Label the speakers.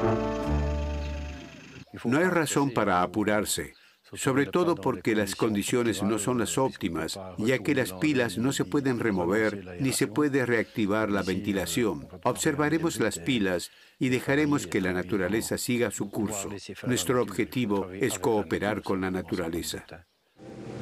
Speaker 1: No hay razón para apurarse, sobre todo porque las condiciones no son las óptimas, ya que las pilas no se pueden remover ni se puede reactivar la ventilación. Observaremos las pilas y dejaremos que la naturaleza siga su curso. Nuestro objetivo es cooperar con la naturaleza.